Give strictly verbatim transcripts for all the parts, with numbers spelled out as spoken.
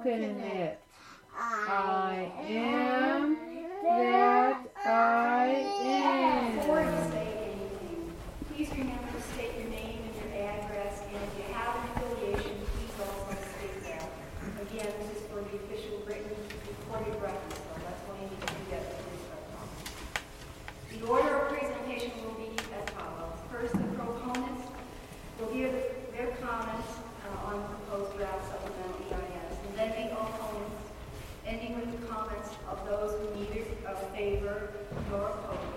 spoken it. I am that I am. Before you say anything, please remember to state your name and your address, and if you have an affiliation, please also state that. Again, this is for the official written recorded record, so that's why you need to do that for this record. The order of presentation will be as follows. First, the proponents will give their comments uh, on the proposed draft supplemental E I S, and then the opponents, ending with the comments of those who neither uh, favor nor oppose.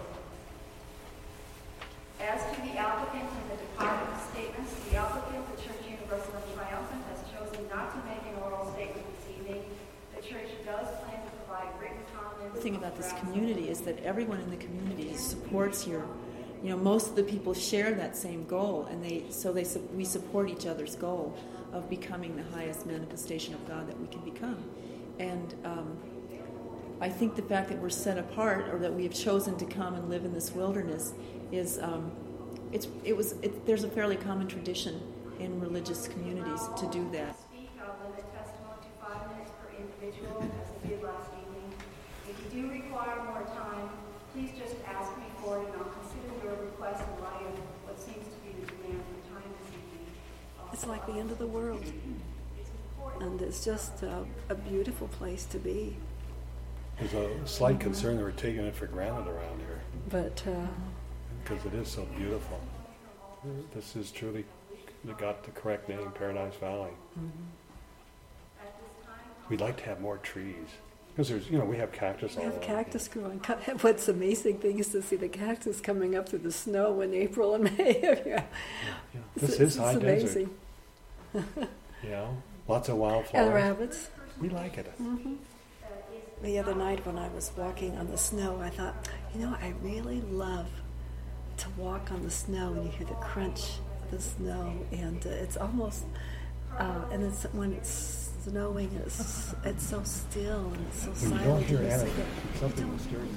As to the applicant and the department statements, the applicant, the Church Universal and Triumphant, has chosen not to make an oral statement this evening. The church does plan to provide written comments. The thing about this community is that everyone in the community supports your, you know, most of the people share that same goal, and they so they we support each other's goal of becoming the highest manifestation of God that we can become. And um, I think the fact that we're set apart, or that we have chosen to come and live in this wilderness, is um, it's it was it, there's a fairly common tradition in religious communities to do that. Speak, I'll limit testimony to five minutes per individual, as I did last evening. If you do require more time, please just ask me for it, and I'll consider your request in light of what seems to be the demand for time this evening. It's like the end of the world. And it's just a, a beautiful place to be. There's a slight concern that we're taking it for granted around here. But uh, because it is so beautiful. This is truly got the correct name, Paradise Valley. mm-hmm. We'd like to have more trees. Because there's, you know, we have cactus all we have over. cactus growing. What's amazing thing is to see the cactus coming up through the snow in April and May. yeah. Yeah, yeah. This it's, is it's high amazing. desert. You know, lots of wildflowers. And rabbits. We like it. Mm-hmm. The other night when I was walking on the snow, I thought, you know, I really love to walk on the snow and you hear the crunch of the snow, and uh, it's almost, uh, and it's when it's snowing, it's it's so still and it's so When silent. you don't hear and it's anything, like, something mysterious.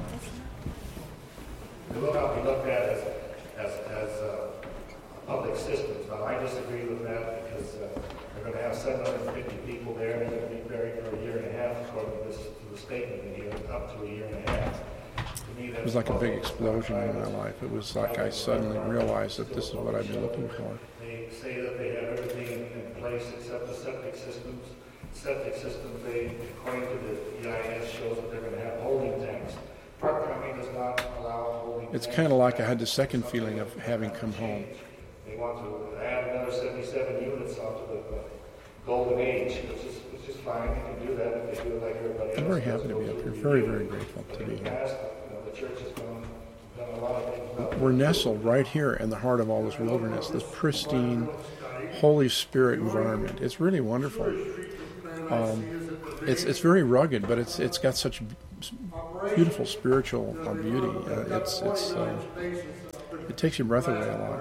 It will not be looked at as, as, as uh, public systems. Now, I disagree with that because uh, they're going to have seven hundred fifty people there, and they're going to be buried for a year and a half, according to, this, to the statement in here, up to a year and a half. To me, It was like a big explosion in my life. It was like I suddenly realized that this is what I've been looking for. They say that they have everything in place except the septic systems. Septic systems, they, according to the E I S, shows that they're going to have holding tanks. Park County does not allow holding It's tanks. kind of like I had the second feeling of having come home. They want to add another seventy-seven units onto the uh, golden age, which is, which is fine. They can do that if they do it like everybody else. I'm very happy does. to be Those up are here. the Very, years. very grateful But to in be the here. past, you know, the church has done, done a lot of things well. We're nestled right here in the heart of all this wilderness, this pristine, Holy Spirit environment. It's really wonderful. Um, it's it's very rugged, but it's it's got such beautiful spiritual uh, beauty. Uh, it's it's uh, it takes your breath away a lot.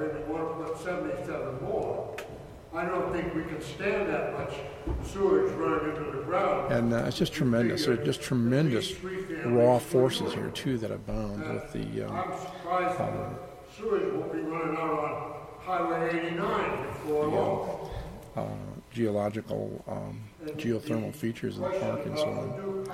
I don't think we can stand that much sewage running into the ground. And uh, it's just tremendous. There's just tremendous raw forces here too that abound with the. Um, I'm surprised um, the sewage won't be running out on Highway eighty-nine before long. uh, geological, um, geothermal features in the park and so on.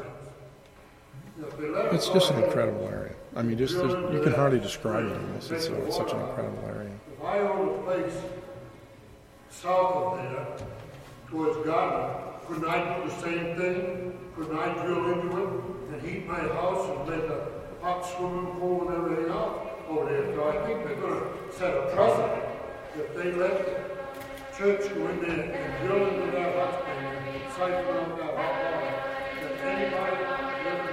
It's just an incredible area. I mean, just there's- you can hardly describe it in this. It's, uh, it's such an incredible area. If I owned a place south of there, towards Garden, couldn't I do the same thing? Couldn't I drill into it and heat my house and make a hot swimming pool and everything else over there? So I think they're going to set a precedent if they let the church go in there and drill into that hot spring and siphon out that hot water, that anybody